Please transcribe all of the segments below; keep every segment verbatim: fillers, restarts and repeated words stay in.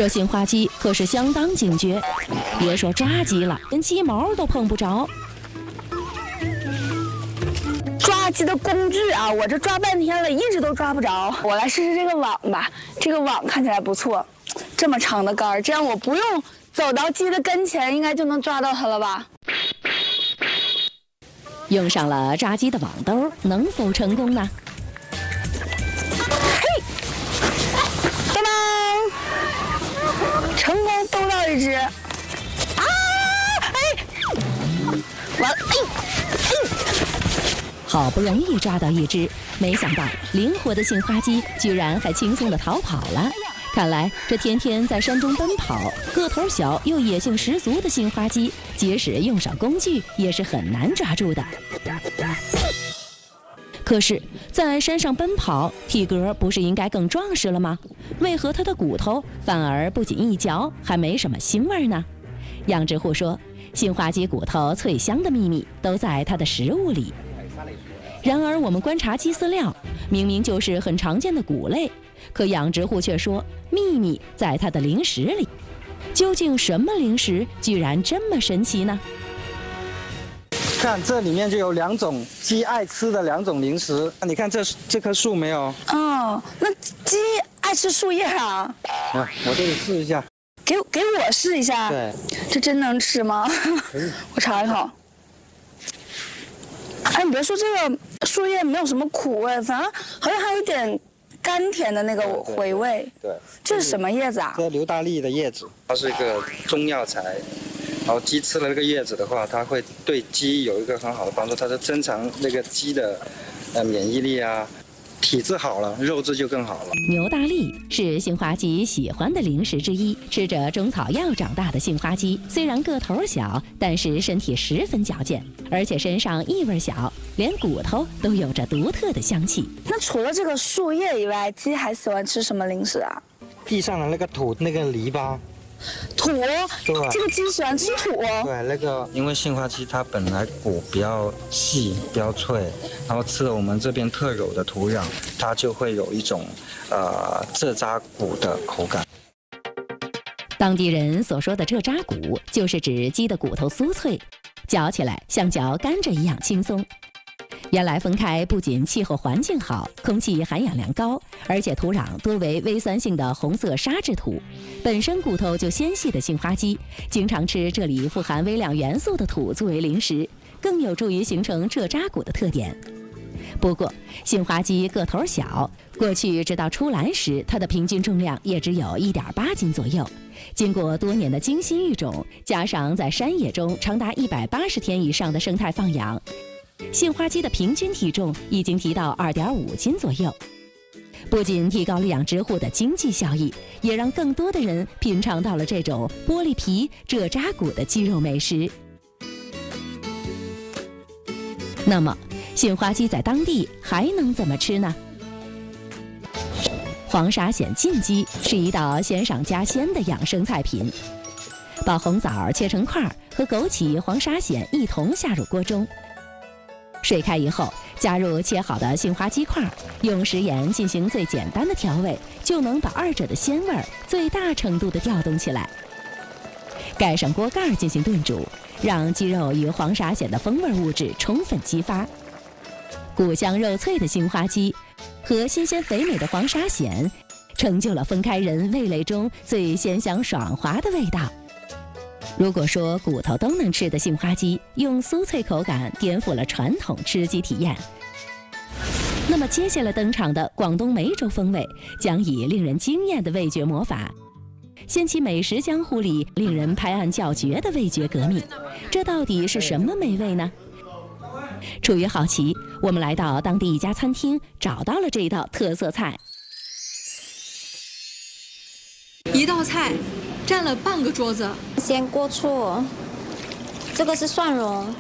这杏花鸡可是相当警觉，别说抓鸡了，连鸡毛都碰不着。 抓鸡的工具啊，我这抓半天了，一直都抓不着。我来试试这个网吧，这个网看起来不错，这么长的杆，这样我不用走到鸡的跟前，应该就能抓到它了吧？ 用上了抓鸡的网兜，能否成功呢？ 嘿，当当，成功兜到一只。啊！哎，完了，哎哎。 好不容易抓到一只，没想到灵活的杏花鸡居然还轻松地逃跑了。看来这天天在山中奔跑、个头小又野性十足的杏花鸡，即使用上工具也是很难抓住的。可是，在山上奔跑，体格不是应该更壮实了吗？为何它的骨头反而不仅一嚼，还没什么腥味呢？养殖户说，杏花鸡骨头脆香的秘密都在它的食物里。然而，我们观察鸡饲料，明明就是很常见的谷类，可养殖户却说秘密在它的零食里。究竟什么零食居然这么神奇呢？ 看这里面就有两种鸡爱吃的两种零食。你看这这棵树没有？ 哦，那鸡爱吃树叶啊？ 啊，我这里试一下。 给给我试一下。 对。 这真能吃吗？我尝一口。哎，你别说这个树叶没有什么苦味，反而好像还有点甘甜的那个回味。 对， 这是什么叶子啊？ 这硫大利的叶子，它是一个中药材。然后鸡吃了这个叶子的话，它会对鸡有一个很好的帮助，它是增强那个鸡的呃免疫力啊，体质好了，肉质就更好了。 牛大利是杏花鸡喜欢的零食之一，吃着中草药长大的杏花鸡，虽然个头小，但是身体十分矫健，而且身上异味小，连骨头都有着独特的香气。 那除了这个树叶以外，鸡还喜欢吃什么零食啊？ 地上的那个土，那个篱笆。 土，这个鸡喜欢吃土。 对，那个因为杏花鸡它本来骨比较细、比较脆，然后吃了我们这边特有的土壤，它就会有一种呃蔗渣骨的口感。 当地人所说的蔗渣骨，就是指鸡的骨头酥脆，嚼起来像嚼甘蔗一样轻松。原来分开不仅气候环境好，空气含氧量高，而且土壤多为微酸性的红色沙质土。本身骨头就纤细的杏花鸡，经常吃这里富含微量元素的土作为零食，更有助于形成蔗渣骨的特点。不过，杏花鸡个头小，过去直到出栏时，它的平均重量也只有 一点八斤左右。经过多年的精心育种，加上在山野中长达一百八十天以上的生态放养，杏花鸡的平均体重已经提到 二点五斤左右。不仅提高了养殖户的经济效益，也让更多的人品尝到了这种玻璃皮蔗渣骨的鸡肉美食。那么，杏花鸡在当地还能怎么吃呢？黄沙藓浸鸡是一道鲜上加鲜的养生菜品。把红枣切成块，和枸杞、黄沙藓一同下入锅中。水开以后，加入切好的杏花鸡块，用食盐进行最简单的调味，就能把二者的鲜味最大程度地调动起来。盖上锅盖进行炖煮，让鸡肉与黄沙藓的风味物质充分激发。骨香肉脆的杏花鸡和新鲜肥美的黄沙藓，成就了分开人味蕾中最鲜香爽滑的味道。如果说骨头都能吃的杏花鸡用酥脆口感颠覆了传统吃鸡体验，那么接下来登场的广东梅州风味将以令人惊艳的味觉魔法掀起美食江湖里令人拍案叫绝的味觉革命。这到底是什么美味呢？出于好奇，我们来到当地一家餐厅，找到了这道特色菜。 一道菜占了半个桌子。 鲜锅醋，这个是蒜蓉。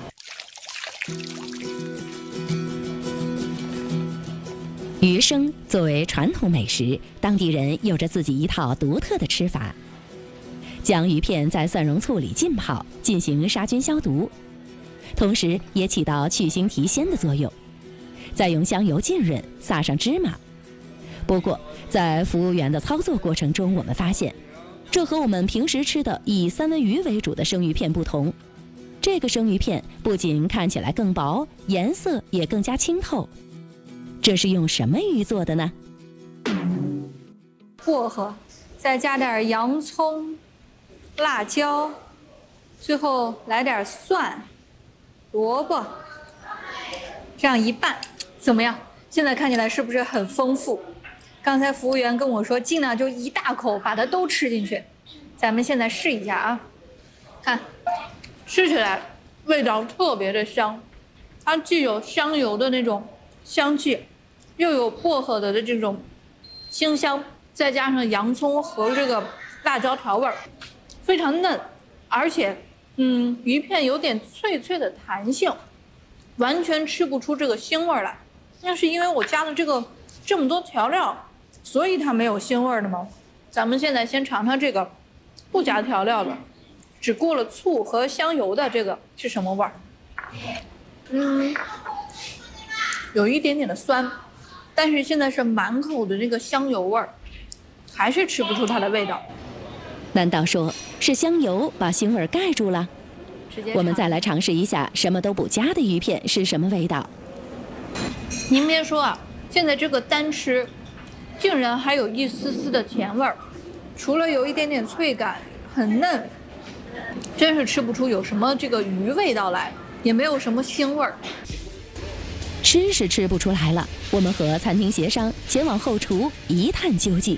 鱼生作为传统美食，当地人有着自己一套独特的吃法。将鱼片在蒜蓉醋里浸泡，进行杀菌消毒，同时也起到去腥提鲜的作用。再用香油浸润，撒上芝麻。不过，在服务员的操作过程中，我们发现， 这和我们平时吃的以三文鱼为主的生鱼片不同，这个生鱼片不仅看起来更薄，颜色也更加清透。这是用什么鱼做的呢？ 薄荷，再加点洋葱、辣椒，最后来点蒜、萝卜，这样一拌，怎么样？现在看起来是不是很丰富？刚才服务员跟我说，尽量就一大口把它都吃进去。咱们现在试一下啊，看，吃起来味道特别的香，它既有香油的那种香气，又有薄荷的的这种清香，再加上洋葱和这个辣椒调味儿，非常嫩，而且，嗯，鱼片有点脆脆的弹性，完全吃不出这个腥味来。那是因为我加了这个这么多调料，所以它没有腥味的吗？咱们现在先尝尝这个不加调料的，只过了醋和香油的这个是什么味儿？嗯，有一点点的酸，但是现在是满口的这个香油味儿，还是吃不出它的味道。 难道说是香油把腥味盖住了？我们再来尝试一下什么都不加的鱼片是什么味道。 您别说啊，现在这个单吃，竟然还有一丝丝的甜味儿，除了有一点点脆感，很嫩，真是吃不出有什么这个鱼味道来，也没有什么腥味儿。 吃是吃不出来了，我们和餐厅协商，前往后厨一探究竟。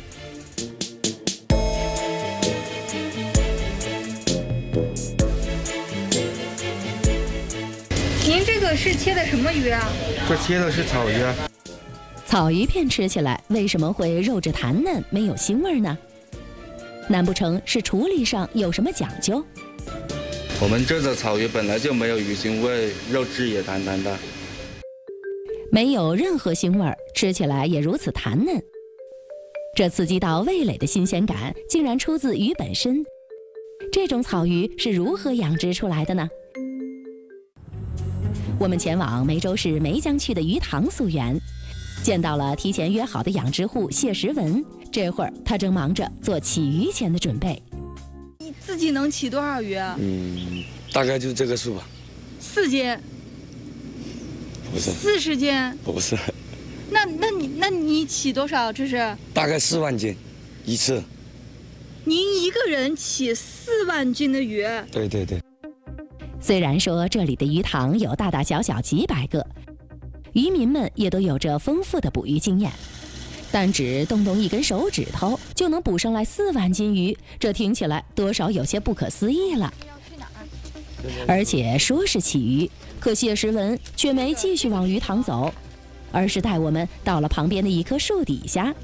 您这个是切的什么鱼啊？ 这切的是草鱼啊。 草鱼片吃起来为什么会肉质弹嫩，没有腥味呢？难不成是处理上有什么讲究？ 我们这的草鱼本来就没有鱼腥味，肉质也弹弹的， 没有任何腥味，吃起来也如此弹嫩。这刺激到味蕾的新鲜感，竟然出自鱼本身。这种草鱼是如何养殖出来的呢？我们前往梅州市梅江区的鱼塘溯源，见到了提前约好的养殖户谢时文。这会儿他正忙着做起鱼前的准备。 你自己能起多少鱼啊？ 嗯，大概就这个数吧。 四斤？ 不是。 四十斤？ 不是。 那那你那你起多少？这是？ 大概四万斤，一次。 您一个人起四万斤的鱼？ 对对对。 虽然说这里的鱼塘有大大小小几百个，渔民们也都有着丰富的捕鱼经验，但只动动一根手指头就能捕上来四万斤鱼，这听起来多少有些不可思议了。而且说是起鱼，可谢时文却没继续往鱼塘走，而是带我们到了旁边的一棵树底下。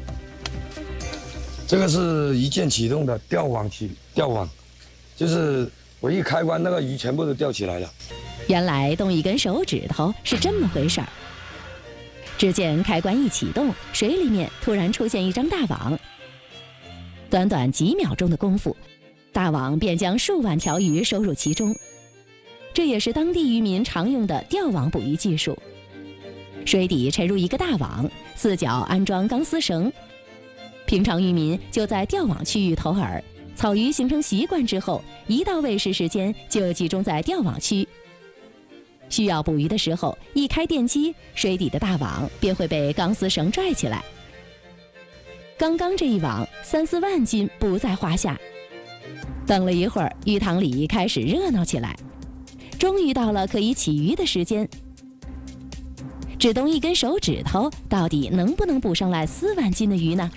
这个是一键启动的钓网起钓网，就是我一开关，那个鱼全部都钓起来了。 原来动一根手指头是这么回事儿。只见开关一启动，水里面突然出现一张大网。短短几秒钟的功夫，大网便将数万条鱼收入其中。这也是当地渔民常用的钓网捕鱼技术。水底沉入一个大网，四角安装钢丝绳。平常渔民就在钓网区域投饵，草鱼形成习惯之后，一到喂食时间就集中在钓网区。需要捕鱼的时候，一开电机，水底的大网便会被钢丝绳拽起来。刚刚这一网三四万斤不在话下。等了一会儿，鱼塘里开始热闹起来，终于到了可以起鱼的时间。只动一根手指头，到底能不能捕上来四万斤的鱼呢？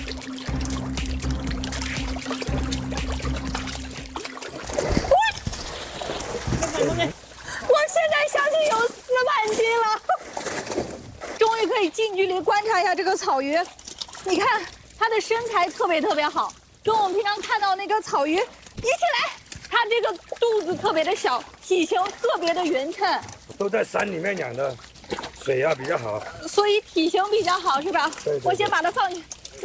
我现在相信有四万斤了，终于可以近距离观察一下这个草鱼。你看它的身材特别特别好，跟我们平常看到那个草鱼比起来，它这个肚子特别的小，体型特别的匀称。 都在山里面养的，水啊比较好， 所以体型比较好，是吧？ 对对对， 我先把它放进，走。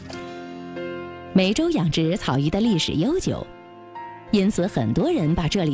梅州养殖草鱼的历史悠久，因此很多人把这里